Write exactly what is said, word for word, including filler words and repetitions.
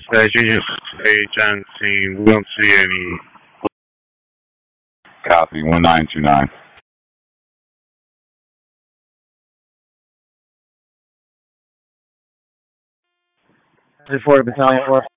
Dispatch Union H on scene. We don't see any. Copy, one nine two nine. Report Battalion four.